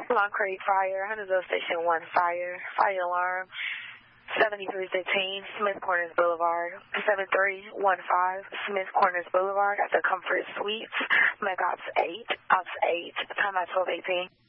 Long Creek Fire, Huntersville Station 1 Fire. Fire alarm 7315 Smith Corners Boulevard. 7315 Smith Corners Boulevard at the Comfort Suites. Meg Ops 8, Ops 8, time at 12:18.